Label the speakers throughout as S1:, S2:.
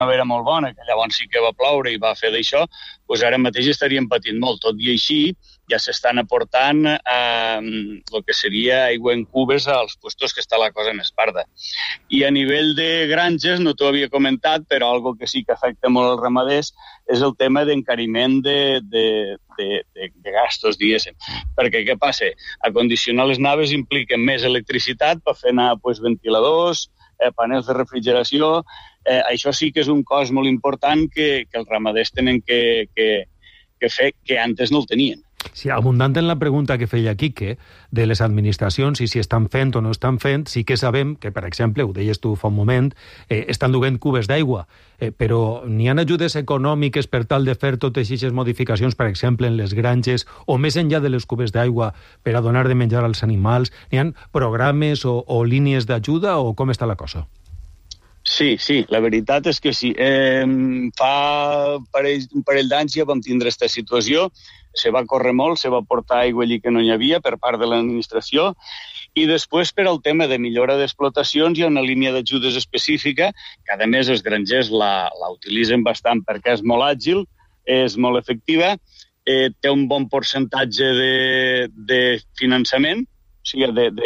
S1: primavera molt bona, que llavors sí que va ploure i va fer d'això, doncs ara mateix estaríem patint molt. Tot i així, ja s'estan aportant el que seria aigua en cubes als puestos, que està la cosa més parda. I a nivell de granges, no t'ho havia comentat, però algo que sí que afecta molt als ramaders és el tema d'encariment de gastos, diguéssim. Perquè què passa? Acondicionar les naves implica més electricitat per fer anar ventiladors, panels de refrigeració. Això sí que és un cost molt important que els ramaders tenen que fer, que antes no el tenien.
S2: Sí, abundant en la pregunta que feia Quique de les administracions i si estan fent o no estan fent, sí que sabem que, per exemple, ho deies tu fa un moment, estan duent cubes d'aigua, però n'hi ha ajudes econòmiques per tal de fer totes aquestes modificacions, per exemple, en les granges, o més enllà de les cubes d'aigua per a donar de menjar als animals? N'hi ha programes o línies d'ajuda o com està la cosa?
S1: Sí, la veritat és que sí. Fa un parell d'anys ja vam tindre aquesta situació, se va córrer molt, se va portar aigua allí que no hi havia per part de l'administració, i després per al tema de millora d'explotacions hi ha una línia d'ajudes específica, que a més els grangers la utilitzen bastant perquè és molt àgil, és molt efectiva, té un bon percentatge de finançament, o sigui,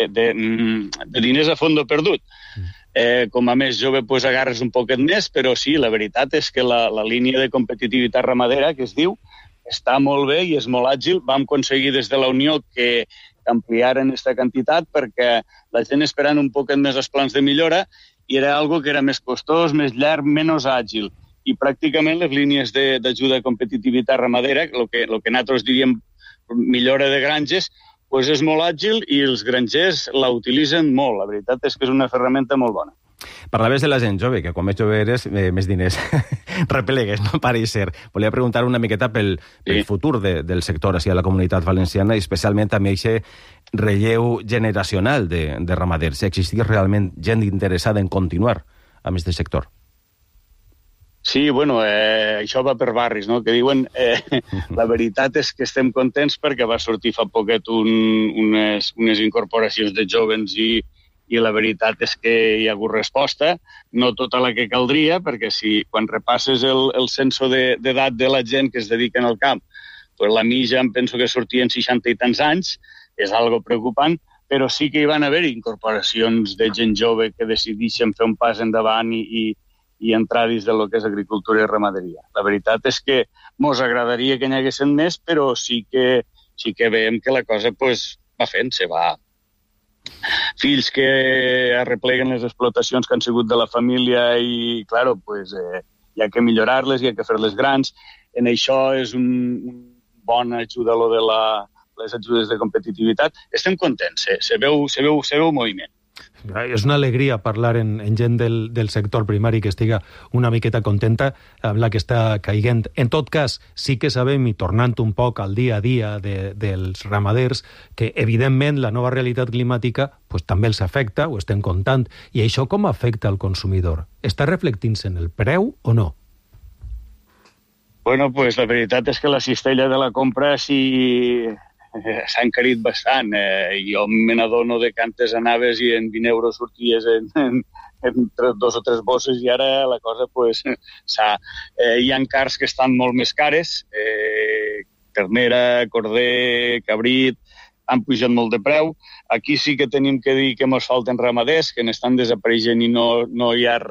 S1: de diners a fons perdut. Com a més jove agarres un poquet més, però sí, la veritat és que la línia de competitivitat ramadera, que es diu, està molt bé i és molt àgil. Vam aconseguir des de la Unió que ampliaren aquesta quantitat perquè la gent esperant un poquet més els plans de millora i era algo que era més costós, més llarg, menys àgil. I pràcticament les línies d'ajuda a competitivitat ramadera, el que nosaltres diríem millora de granges, doncs és molt àgil i els grangers la utilitzen molt. La veritat és que és una ferramenta molt bona.
S3: Parlaves de la gent jove, que quan més jove eres, més diners repelegues, no pareix ser. Volia preguntar una miqueta pel futur del sector així a la comunitat valenciana, i especialment també aquest relleu generacional de ramaders. Si existís realment gent interessada en continuar amb aquest sector.
S1: Sí, bueno, això va per barris, no?, que diuen. La veritat és que estem contents perquè va sortir fa poquet unes incorporacions de jóvens i la veritat és que hi ha hagut resposta, no tota la que caldria, perquè si quan repasses el censo d'edat de la gent que es dediquen al camp, doncs la mitja em penso que sortien 60 i tants anys, és algo preocupant, però sí que hi van haver incorporacions de gent jove que decideixen fer un pas endavant i entrar dins de lo que és agricultura i ramaderia. La veritat és que mos agradaria que n'hi haguessin més, però sí que veiem que la cosa va fent, se va. Fills que arrepleguen les explotacions que han sigut de la família i, clar, hi ha que millorar-les, hi ha que fer-les grans. En això és un bon ajuda lo de les ajudes de competitivitat. Estem contents, se veu moviment.
S2: És una alegria parlar en gent del sector primari que estiga una miqueta contenta amb la que està caiguent. En tot cas, sí que sabem, i tornant un poc al dia a dia dels ramaders, que evidentment la nova realitat climàtica també els afecta, ho estem comptant, i això com afecta al consumidor? Està reflectint-se en el preu o no?
S1: Bueno, la veritat és que la cistella de la compra s'ha encarit bastant. Jo me n'adono de que antes anaves i en 20 euros sorties en 2 o 3 bosses i ara la cosa hi ha cars que estan molt més cares, ternera, corder, cabrit, han pujat molt de preu. Aquí sí que tenim que dir que ens falten ramaders, que n'estan desapareixent i no hi ha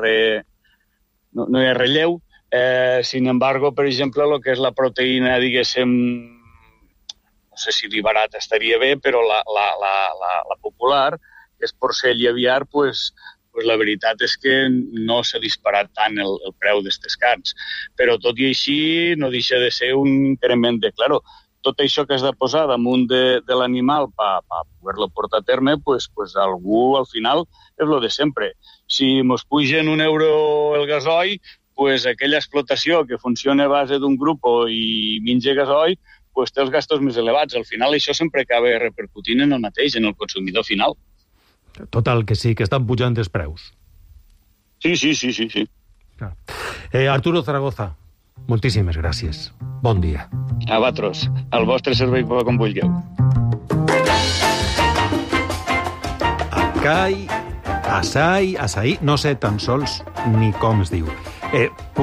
S1: relleu. Sin embargo, per exemple, el que és la proteïna, diguéssim, no sé si dir barat estaria bé, però la popular, que és porcell i aviar, la veritat és que no s'ha disparat tant el preu d'aquestes carns. Però tot i així no deixa de ser un increment de... Claro, tot això que has de posar damunt de l'animal per poder-lo portar a terme, algú al final és el de sempre. Si mos pugen €1 el gasoil, aquella explotació que funciona a base d'un grup i menja gasoil, té els gastos més elevats. Al final això sempre acaba repercutint en el mateix, en el consumidor final.
S2: Total, que sí, que estan pujant els preus.
S1: Sí.
S2: Arturo Zaragoza, moltíssimes gràcies. Bon dia.
S1: A vosaltres, al vostre servei com vulgueu.
S2: Acai, açaí, no sé tan sols ni com es diu.